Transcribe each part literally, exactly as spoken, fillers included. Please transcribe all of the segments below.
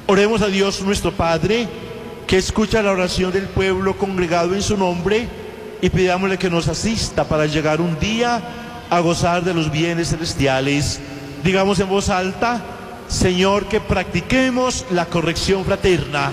Oremos a Dios nuestro Padre, que escucha la oración del pueblo congregado en su nombre, y pidámosle que nos asista para llegar un día a gozar de los bienes celestiales. Digamos en voz alta: Señor, que practiquemos la corrección fraterna.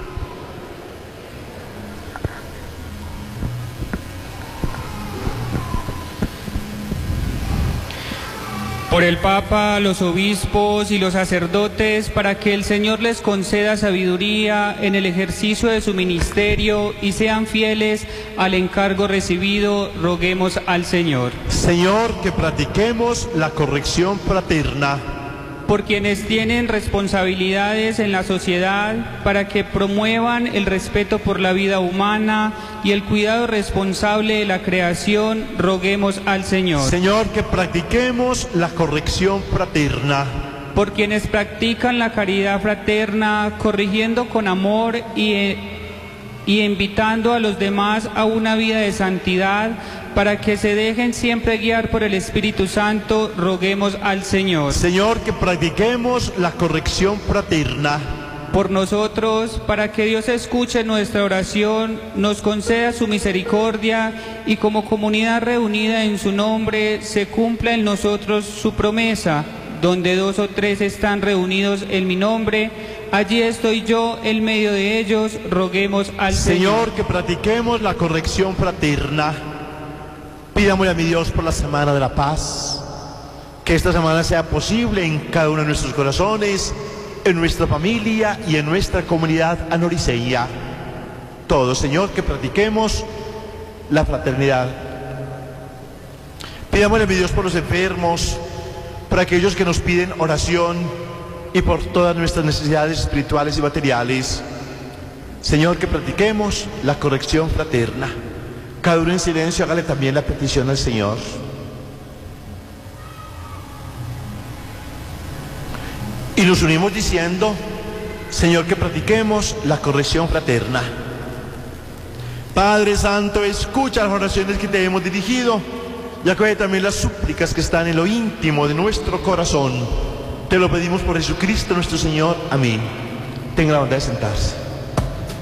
Por el Papa, los obispos y los sacerdotes, para que el Señor les conceda sabiduría en el ejercicio de su ministerio y sean fieles al encargo recibido, roguemos al Señor. Señor, que practiquemos la corrección fraterna. Por quienes tienen responsabilidades en la sociedad, para que promuevan el respeto por la vida humana y el cuidado responsable de la creación, roguemos al Señor. Señor, que practiquemos la corrección fraterna. Por quienes practican la caridad fraterna, corrigiendo con amor y, y invitando a los demás a una vida de santidad, para que se dejen siempre guiar por el Espíritu Santo, roguemos al Señor. Señor, que practiquemos la corrección fraterna. Por nosotros, para que Dios escuche nuestra oración, nos conceda su misericordia y como comunidad reunida en su nombre, se cumpla en nosotros su promesa. Donde dos o tres están reunidos en mi nombre, allí estoy yo en medio de ellos, roguemos al Señor. Señor, que practiquemos la corrección fraterna. Pidámosle a mi Dios por la Semana de la Paz, que esta semana sea posible en cada uno de nuestros corazones, en nuestra familia y en nuestra comunidad anoriceña. Todos, Señor, que practiquemos la fraternidad. Pidámosle a mi Dios por los enfermos, por aquellos que nos piden oración y por todas nuestras necesidades espirituales y materiales. Señor, que practiquemos la corrección fraterna. Cada uno en silencio hágale también la petición al Señor. Y nos unimos diciendo: Señor, que practiquemos la corrección fraterna. Padre Santo, escucha las oraciones que te hemos dirigido y acoge también las súplicas que están en lo íntimo de nuestro corazón. Te lo pedimos por Jesucristo nuestro Señor. Amén. Tenga la bondad de sentarse.